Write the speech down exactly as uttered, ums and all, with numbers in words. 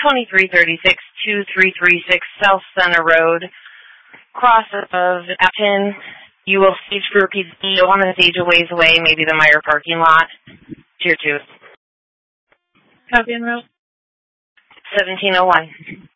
twenty-three thirty-six, two three three six South Center Road, cross of Appleton. You will stage for P Z. You'll want to stage a ways away, maybe the Meyer parking lot. Tier two. Copy en route. seventeen oh one.